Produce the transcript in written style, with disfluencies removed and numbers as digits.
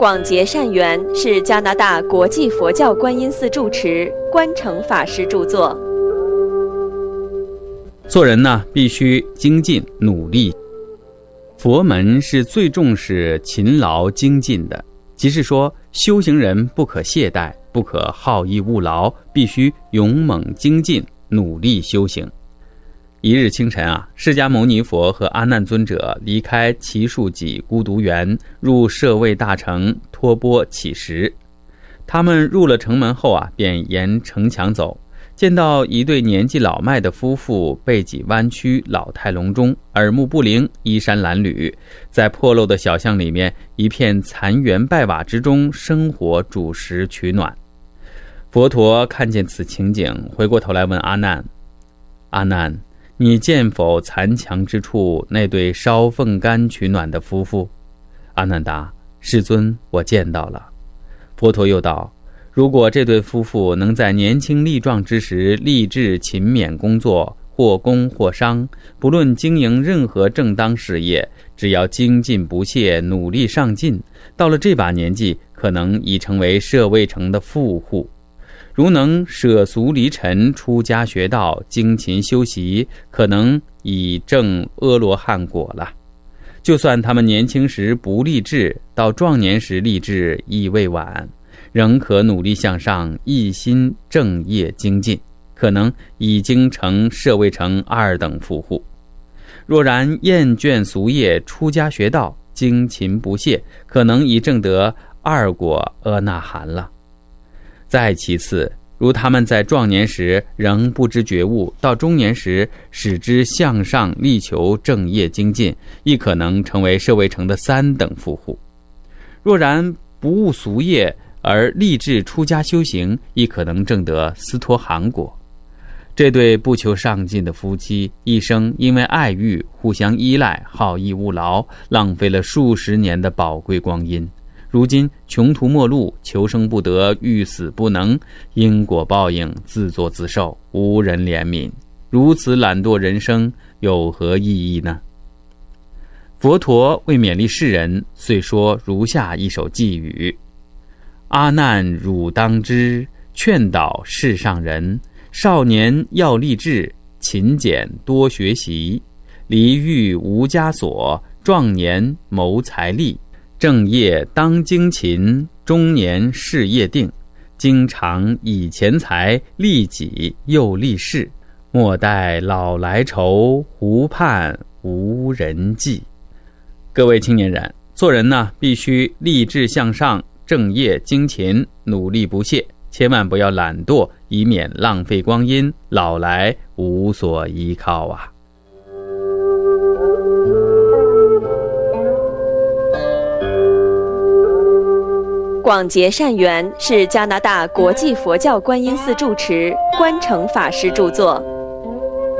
广结善缘是加拿大国际佛教观音寺住持关诚法师著作。 做人呢，必须精进努力。佛门是最重视勤劳精进的，即是说，修行人不可懈怠，不可好逸恶劳，必须勇猛精进，努力修行。一日清晨释迦牟尼佛和阿难尊者离开祇树给孤独园，入舍卫大城托钵乞食。他们入了城门后便沿城墙走，见到一对年纪老迈的夫妇，背脊弯曲，老态龙钟，耳目不灵，衣衫褴褛，在破漏的小巷里面一片残垣败瓦之中生火煮食取暖。佛陀看见此情景，回过头来问阿难：阿难，你见否残墙之处那对烧凤干取暖的夫妇？阿难答：世尊，我见到了。佛陀又道：如果这对夫妇能在年轻力壮之时立志勤勉工作，或工或商，不论经营任何正当事业，只要精进不懈，努力上进，到了这把年纪，可能已成为舍卫城的富户。如能舍俗离尘，出家学道，精勤修习，可能已证阿罗汉果了。就算他们年轻时不立志，到壮年时立志亦未晚，仍可努力向上，一心正业精进，可能已经成舍卫城二等富户。若然厌倦俗业，出家学道，精勤不懈，可能已证得二果阿那含了。再其次，如他们在壮年时仍不知觉悟，到中年时使之向上力求正业精进，亦可能成为舍卫城的三等富户。若然不务俗业而立志出家修行，亦可能证得斯陀含果。这对不求上进的夫妻，一生因为爱欲互相依赖，好逸恶劳，浪费了数十年的宝贵光阴。如今穷途末路，求生不得，欲死不能，因果报应，自作自受，无人怜悯。如此懒惰人生，有何意义呢？佛陀为勉励世人，遂说如下一首偈语：阿难汝当知，劝导世上人，少年要立志，勤俭多学习，离欲无枷锁，壮年谋财力，正业当精勤，中年事业定，经常以钱财利己又利世，莫待老来愁，胡盼无人记。各位青年人，做人呢，必须立志向上，正业精勤，努力不懈，千万不要懒惰，以免浪费光阴，老来无所依靠啊。 广结善缘是加拿大国际佛教观音寺住持关诚法师著作。